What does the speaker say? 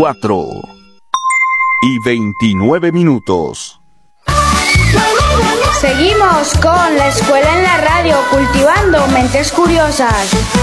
4:29. Seguimos con La Escuela en la Radio, cultivando mentes curiosas.